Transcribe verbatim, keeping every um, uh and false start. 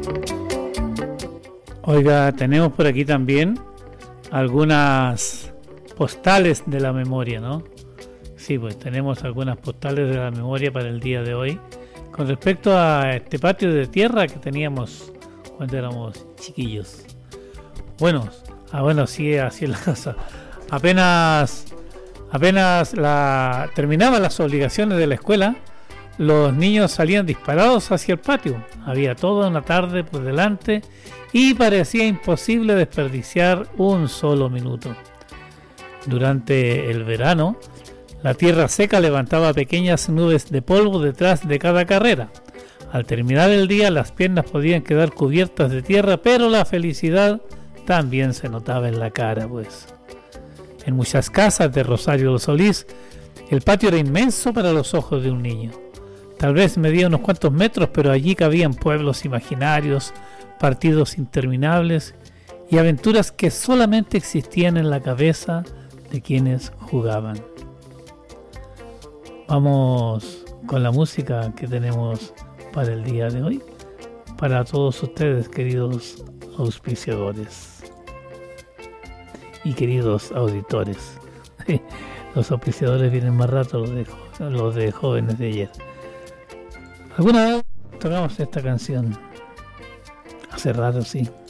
Oiga, tenemos por aquí también algunas postales de la memoria, ¿no? Sí, pues tenemos algunas postales de la memoria para el día de hoy con respecto a este patio de tierra que teníamos cuando éramos chiquillos. Bueno, ah, bueno, sí, así en la casa. Apenas, apenas la, terminaban las obligaciones de la escuela, los niños salían disparados hacia el patio. Había toda una tarde por delante y parecía imposible desperdiciar un solo minuto. Durante el verano, la tierra seca levantaba pequeñas nubes de polvo detrás de cada carrera. Al terminar el día, las piernas podían quedar cubiertas de tierra, pero la felicidad también se notaba en la cara, pues. En muchas casas de Rosario de Solís, el patio era inmenso para los ojos de un niño. Tal vez medía unos cuantos metros, pero allí cabían pueblos imaginarios, partidos interminables y aventuras que solamente existían en la cabeza de quienes jugaban. Vamos con la música que tenemos para el día de hoy, para todos ustedes, queridos auspiciadores y queridos auditores. Los auspiciadores vienen más rato, los de, los de jóvenes de ayer. Alguna vez tocamos esta canción, hace rato, sí.